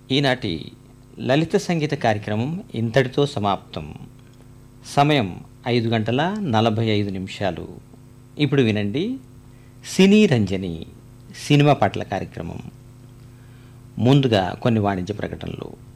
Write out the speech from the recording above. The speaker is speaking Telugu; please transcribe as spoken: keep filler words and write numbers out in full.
ఈనాటి లలిత సంగీత కార్యక్రమం ఇంతటితో సమాప్తం. సమయం ఐదు గంటల నలభై ఐదు నిమిషాలు. ఇప్పుడు వినండి సినీ రంజని సినిమా పాటల కార్యక్రమం. ముందుగా కొన్ని వాణిజ్య ప్రకటనలు.